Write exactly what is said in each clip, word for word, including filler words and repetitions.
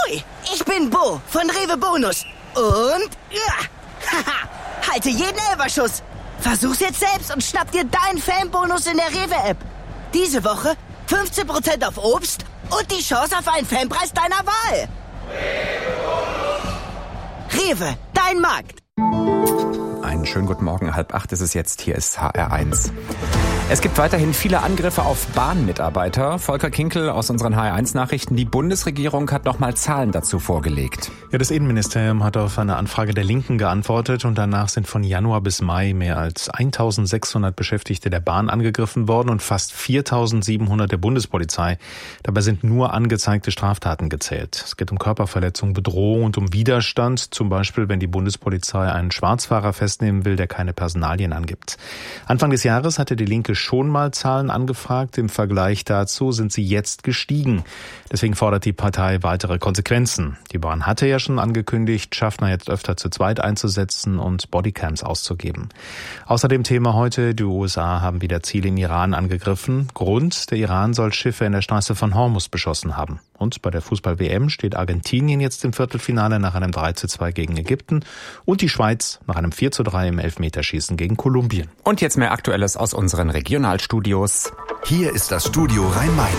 Ahoi, ich bin Bo von Rewe Bonus. Und, ja, haha, halte jeden Elferschuss. Versuch's jetzt selbst und schnapp dir deinen Fanbonus in der Rewe-App. Diese Woche fünfzehn Prozent auf Obst und die Chance auf einen Fanpreis deiner Wahl. Rewe, dein Markt. Einen schönen guten Morgen, halb acht ist es jetzt, hier ist H R eins. Es gibt weiterhin viele Angriffe auf Bahnmitarbeiter. Volker Kinkel aus unseren H R eins Nachrichten. Die Bundesregierung hat nochmal Zahlen dazu vorgelegt. Ja, das Innenministerium hat auf eine Anfrage der Linken geantwortet und danach sind von Januar bis Mai mehr als eintausendsechshundert Beschäftigte der Bahn angegriffen worden und fast viertausendsiebenhundert der Bundespolizei. Dabei sind nur angezeigte Straftaten gezählt. Es geht um Körperverletzung, Bedrohung und um Widerstand, zum Beispiel wenn die Bundespolizei einen Schwarzfahrer festnehmen will, der keine Personalien angibt. Anfang des Jahres hatte die Linke schon mal Zahlen angefragt. Im Vergleich dazu sind sie jetzt gestiegen. Deswegen fordert die Partei weitere Konsequenzen. Die Bahn hatte ja schon angekündigt, Schaffner jetzt öfter zu zweit einzusetzen und Bodycams auszugeben. Außerdem Thema heute, die U S A haben wieder Ziele im Iran angegriffen. Grund, der Iran soll Schiffe in der Straße von Hormuz beschossen haben. Und bei der Fußball-W M steht Argentinien jetzt im Viertelfinale nach einem drei zu zwei gegen Ägypten und die Schweiz nach einem vier zu drei im Elfmeterschießen gegen Kolumbien. Und jetzt mehr Aktuelles aus unseren Regionalstudios. Hier ist das Studio Rhein-Main.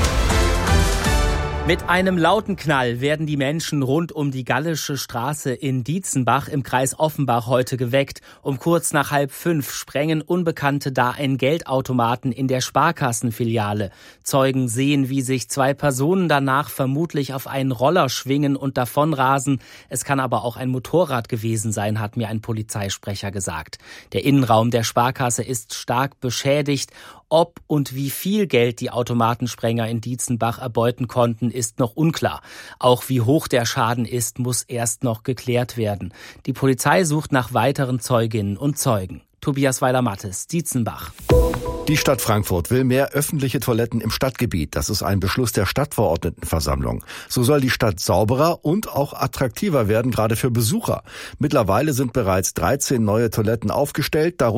Mit einem lauten Knall werden die Menschen rund um die Gallische Straße in Dietzenbach im Kreis Offenbach heute geweckt. Um kurz nach halb fünf sprengen Unbekannte da einen Geldautomaten in der Sparkassenfiliale. Zeugen sehen, wie sich zwei Personen danach vermutlich auf einen Roller schwingen und davonrasen. Es kann aber auch ein Motorrad gewesen sein, hat mir ein Polizeisprecher gesagt. Der Innenraum der Sparkasse ist stark beschädigt. Ob und wie viel Geld die Automatensprenger in Dietzenbach erbeuten konnten, ist noch unklar. Auch wie hoch der Schaden ist, muss erst noch geklärt werden. Die Polizei sucht nach weiteren Zeuginnen und Zeugen. Tobias Weiler-Mattes, Dietzenbach. Die Stadt Frankfurt will mehr öffentliche Toiletten im Stadtgebiet. Das ist ein Beschluss der Stadtverordnetenversammlung. So soll die Stadt sauberer und auch attraktiver werden, gerade für Besucher. Mittlerweile sind bereits dreizehn neue Toiletten aufgestellt.